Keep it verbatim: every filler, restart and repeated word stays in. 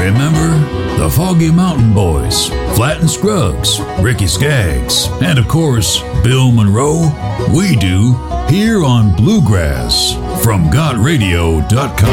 Remember the Foggy Mountain Boys, Flatt and Scruggs, Ricky Skaggs, and of course, Bill Monroe? We do, here on Bluegrass from God Radio dot com.